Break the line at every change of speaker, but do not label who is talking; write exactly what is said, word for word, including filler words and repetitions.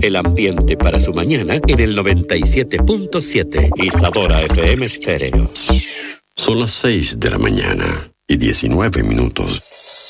el ambiente para su mañana en el noventa y siete punto siete. Isadora F M Stereo.
Son las seis de la mañana y diecinueve minutos.